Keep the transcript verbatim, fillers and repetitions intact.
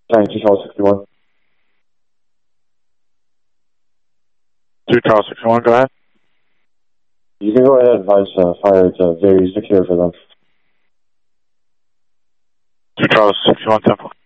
two Charles sixty-one. two Charles sixty-one, go ahead. You can go ahead and advise uh, fire. It's uh, very secure for them. two Charles sixty-one, Temple.